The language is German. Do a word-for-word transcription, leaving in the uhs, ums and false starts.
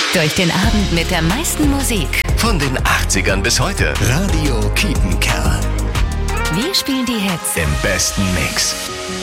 Durch den Abend mit der meisten Musik. Von den achtzigern bis heute. Radio Kiepenkerl. Wir spielen die Hits im besten Mix.